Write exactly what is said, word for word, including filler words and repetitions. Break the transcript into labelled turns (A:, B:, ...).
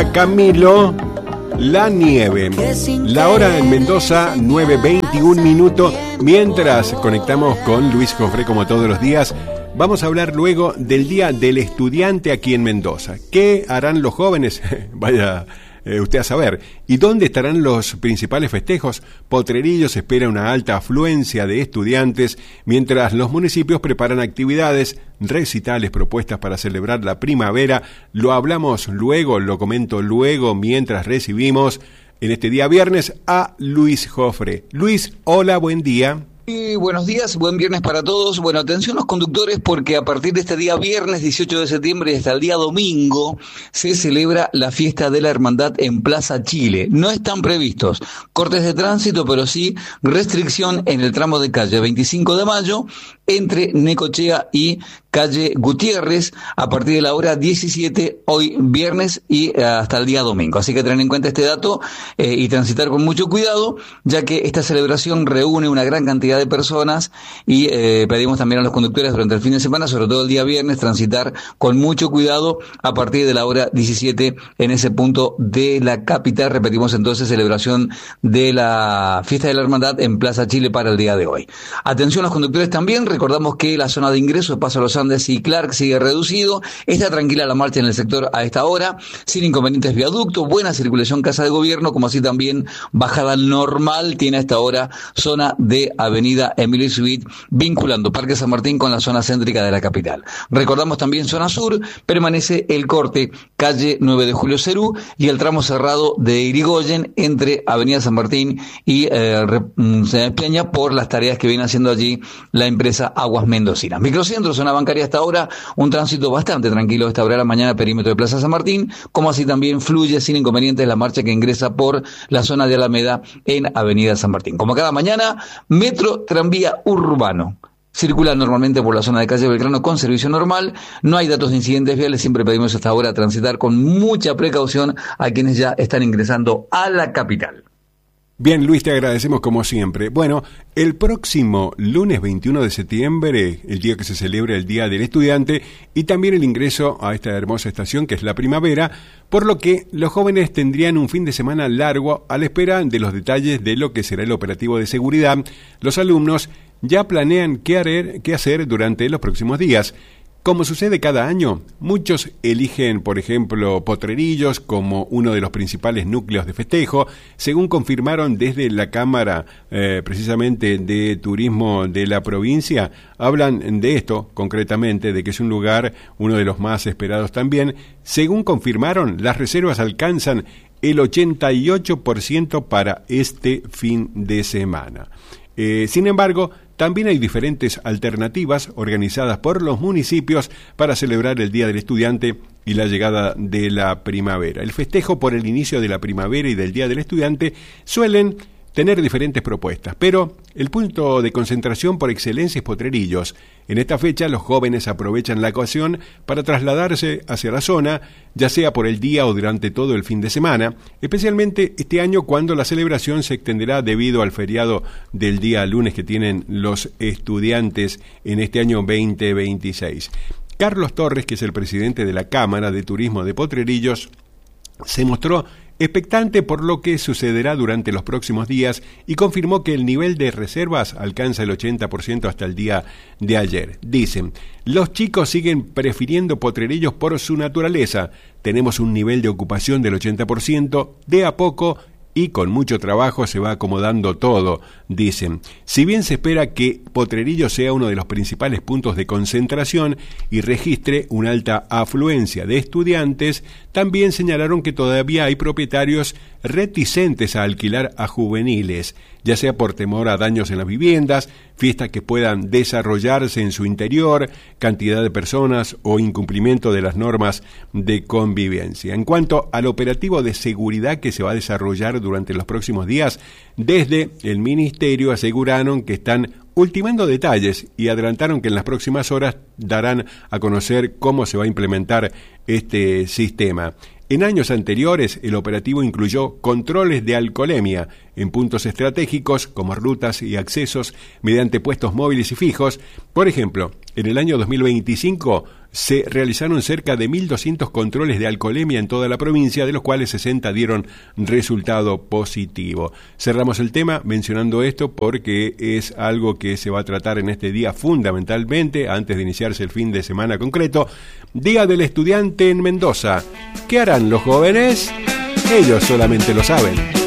A: Camilo, la nieve. La hora en Mendoza, nueve veintiún minutos. Mientras conectamos con Luis Jofré como todos los días, vamos a hablar luego del Día del Estudiante aquí en Mendoza. ¿Qué harán los jóvenes? Vaya eh, usted a saber. ¿Y dónde estarán los principales festejos? Potrerillos espera una alta afluencia de estudiantes, mientras los municipios preparan actividades, recitales, propuestas para celebrar la primavera. Lo hablamos luego, lo comento luego, mientras recibimos en este día viernes a Luis Jofré. Luis, hola, buen día.
B: Y buenos días, buen viernes para todos. Bueno, atención los conductores, porque a partir de este día viernes dieciocho de septiembre y hasta el día domingo se celebra la fiesta de la Hermandad en Plaza Chile. No están previstos cortes de tránsito, pero sí restricción en el tramo de calle veinticinco de mayo entre Necochea y calle Gutiérrez a partir de la hora diecisiete, hoy viernes y hasta el día domingo. Así que tener en cuenta este dato eh, y transitar con mucho cuidado, ya que esta celebración reúne una gran cantidad de personas y eh, pedimos también a los conductores durante el fin de semana, sobre todo el día viernes, transitar con mucho cuidado a partir de la hora diecisiete en ese punto de la capital. Repetimos entonces, celebración de la fiesta de la Hermandad en Plaza Chile para el día de hoy. Atención a los conductores también, recordamos que la zona de ingreso de Paso a los Andes y Clark sigue reducido, está tranquila la marcha en el sector a esta hora, sin inconvenientes viaducto, buena circulación Casa de Gobierno, como así también bajada normal tiene a esta hora zona de Avenida Emilio Suit, vinculando Parque San Martín con la zona céntrica de la capital. Recordamos también zona sur, permanece el corte calle nueve de Julio Cerú y el tramo cerrado de Irigoyen entre Avenida San Martín y eh, Peña por las tareas que viene haciendo allí la empresa Aguas Mendocinas. Microcentro, zona bancaria hasta ahora, un tránsito bastante tranquilo a esta hora de la mañana, perímetro de Plaza San Martín, como así también fluye sin inconvenientes la marcha que ingresa por la zona de Alameda en Avenida San Martín. Como cada mañana, metro tranvía urbano circula normalmente por la zona de calle Belgrano con servicio normal, no hay datos de incidentes viales, siempre pedimos hasta ahora transitar con mucha precaución a quienes ya están ingresando a la capital.
A: Bien, Luis, te agradecemos como siempre. Bueno, el próximo lunes veintiuno de septiembre, el día que se celebra el Día del Estudiante, y también el ingreso a esta hermosa estación que es la primavera, por lo que los jóvenes tendrían un fin de semana largo a la espera de los detalles de lo que será el operativo de seguridad. Los alumnos ya planean qué hacer, qué hacer durante los próximos días. Como sucede cada año, muchos eligen, por ejemplo, Potrerillos como uno de los principales núcleos de festejo, según confirmaron desde la Cámara eh, precisamente de Turismo de la provincia. Hablan de esto concretamente, de que es un lugar, uno de los más esperados también. Según confirmaron, las reservas alcanzan el ochenta y ocho por ciento para este fin de semana. Eh, sin embargo, también hay diferentes alternativas organizadas por los municipios para celebrar el Día del Estudiante y la llegada de la primavera. El festejo por el inicio de la primavera y del Día del Estudiante suelen tener diferentes propuestas, pero el punto de concentración por excelencia es Potrerillos. En esta fecha los jóvenes aprovechan la ocasión para trasladarse hacia la zona, ya sea por el día o durante todo el fin de semana, especialmente este año cuando la celebración se extenderá debido al feriado del día lunes que tienen los estudiantes en este año veinte veintiséis. Carlos Torres, que es el presidente de la Cámara de Turismo de Potrerillos, se mostró expectante por lo que sucederá durante los próximos días y confirmó que el nivel de reservas alcanza el ochenta por ciento hasta el día de ayer. Dicen, los chicos siguen prefiriendo Potrerillos por su naturaleza. Tenemos un nivel de ocupación del ochenta por ciento, de a poco y con mucho trabajo se va acomodando todo, dicen. Si bien se espera que Potrerillos sea uno de los principales puntos de concentración y registre una alta afluencia de estudiantes, también señalaron que todavía hay propietarios reticentes a alquilar a juveniles, ya sea por temor a daños en las viviendas, fiestas que puedan desarrollarse en su interior, cantidad de personas o incumplimiento de las normas de convivencia. En cuanto al operativo de seguridad que se va a desarrollar durante los próximos días, desde el Ministerio aseguraron que están ultimando detalles y adelantaron que en las próximas horas darán a conocer cómo se va a implementar este sistema. En años anteriores, el operativo incluyó controles de alcoholemia en puntos estratégicos como rutas y accesos mediante puestos móviles y fijos. Por ejemplo, en el año dos mil veinticinco se realizaron cerca de mil doscientos controles de alcoholemia en toda la provincia, de los cuales sesenta dieron resultado positivo. Cerramos el tema mencionando esto porque es algo que se va a tratar en este día fundamentalmente, antes de iniciarse el fin de semana concreto, Día del Estudiante en Mendoza. ¿Qué harán los jóvenes? Ellos solamente lo saben.